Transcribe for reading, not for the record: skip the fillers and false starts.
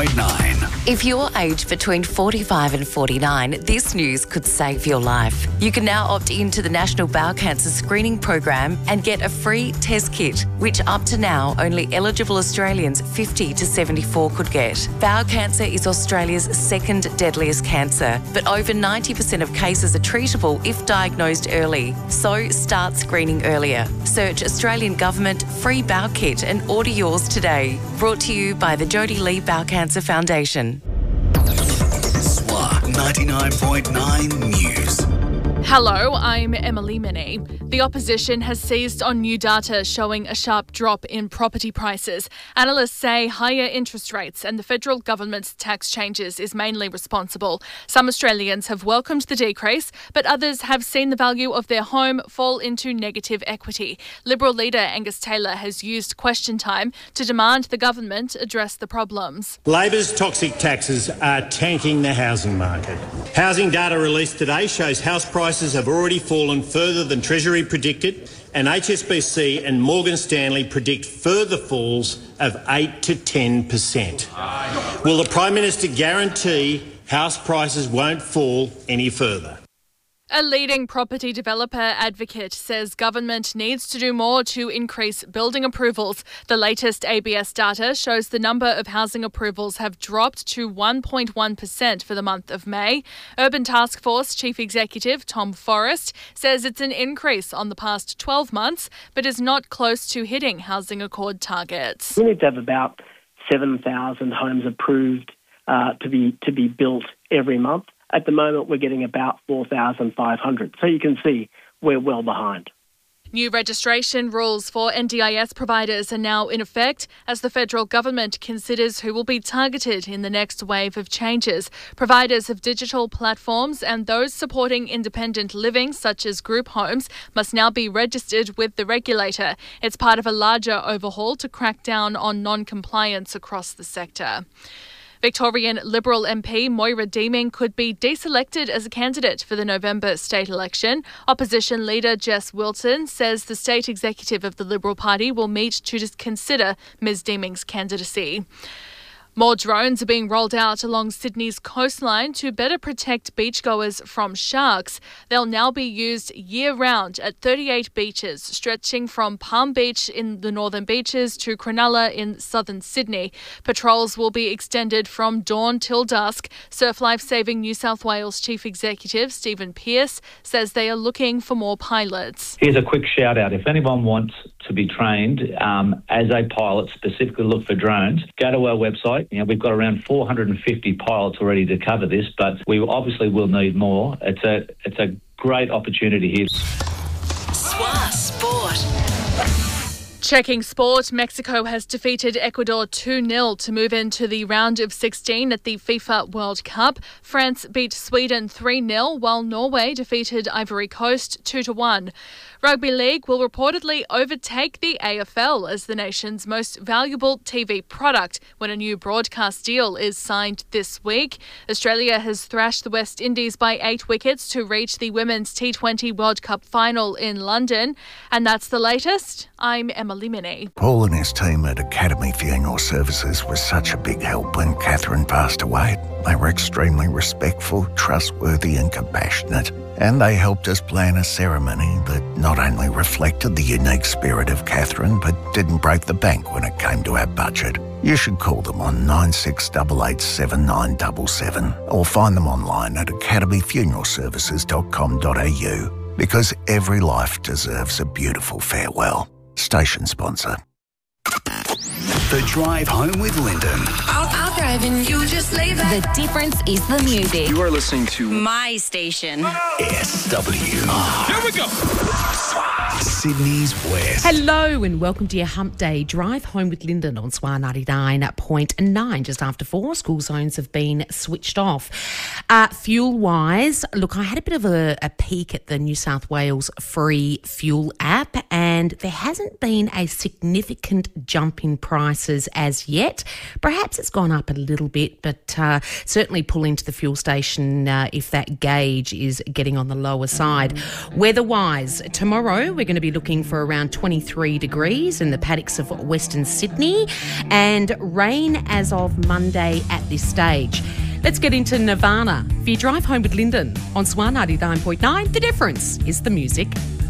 99.9. If you're aged between 45 and 49, this news could save your life. You can now opt into the National Bowel Cancer Screening Program and get a free test kit, which up to now only eligible Australians 50 to 74 could get. Bowel cancer is Australia's second deadliest cancer, but over 90% of cases are treatable if diagnosed early. So start screening earlier. Search Australian Government Free Bowel Kit and order yours today. Brought to you by the Jodie Lee Bowel Cancer Foundation. SWA 99.9 News. Hello, I'm Emily Minnie. The opposition has seized on new data showing a sharp drop in property prices. Analysts say higher interest rates and the federal government's tax changes is mainly responsible. Some Australians have welcomed the decrease, but others have seen the value of their home fall into negative equity. Liberal leader Angus Taylor has used question time to demand the government address the problems. Labor's toxic taxes are tanking the housing market. Housing data released today shows house prices have already fallen further than Treasury predicted, and HSBC and Morgan Stanley predict further falls of 8 to 10%. Will the Prime Minister guarantee house prices won't fall any further? A leading property developer advocate says government needs to do more to increase building approvals. The latest ABS data shows the number of housing approvals have dropped to 1.1% for the month of May. Urban Task Force Chief Executive Tom Forrest says it's an increase on the past 12 months, but is not close to hitting Housing Accord targets. We need to have about 7,000 homes approved to be built every month. At the moment, we're getting about 4,500. So you can see we're well behind. New registration rules for NDIS providers are now in effect as the federal government considers who will be targeted in the next wave of changes. Providers of digital platforms and those supporting independent living, such as group homes, must now be registered with the regulator. It's part of a larger overhaul to crack down on non-compliance across the sector. Victorian Liberal MP Moira Deeming could be deselected as a candidate for the November state election. Opposition leader Jess Wilson says the state executive of the Liberal Party will meet to consider Ms Deeming's candidacy. More drones are being rolled out along Sydney's coastline to better protect beachgoers from sharks. They'll now be used year-round at 38 beaches, stretching from Palm Beach in the northern beaches to Cronulla in southern Sydney. Patrols will be extended from dawn till dusk. Surf Life Saving New South Wales Chief Executive Stephen Pearce says they are looking for more pilots. Here's a quick shout-out. If anyone wants to be trained as a pilot, specifically look for drones, go to our website. You know, we've got around 450 pilots already to cover this, but we obviously will need more. It's a great opportunity here. SWA Sport. Checking sport, Mexico has defeated Ecuador 2-0 to move into the round of 16 at the FIFA World Cup. France beat Sweden 3-0, while Norway defeated Ivory Coast 2-1. Rugby League will reportedly overtake the AFL as the nation's most valuable TV product when a new broadcast deal is signed this week. Australia has thrashed the West Indies by 8 wickets to reach the Women's T20 World Cup final in London. And that's the latest. I'm Emily Minnie. Paul and his team at Academy Funeral Services was such a big help when Catherine passed away. They were extremely respectful, trustworthy and compassionate. And they helped us plan a ceremony that not only reflected the unique spirit of Catherine, but didn't break the bank when it came to our budget. You should call them on 96887977 or find them online at academyfuneralservices.com.au, because every life deserves a beautiful farewell. Station sponsor. The Drive Home with Lyndon. I'll drive and you just lay back. The difference is the music. You are listening to My station. SWR. Here we go. Sydney's West. Hello and welcome to your Hump Day Drive Home with Lyndon on SWA 99.9. Just after 4, school zones have been switched off. Fuel-wise, look, I had a bit of a peek at the New South Wales free fuel app, and there hasn't been a significant jump in prices as yet. Perhaps it's gone up up a little bit, but certainly pull into the fuel station if that gauge is getting on the lower side. Weather-wise, tomorrow we're going to be looking for around 23 degrees in the paddocks of Western Sydney and rain as of Monday at this stage. Let's get into Nirvana for your drive home with Lyndon on SWAR 99.9. The difference is the music.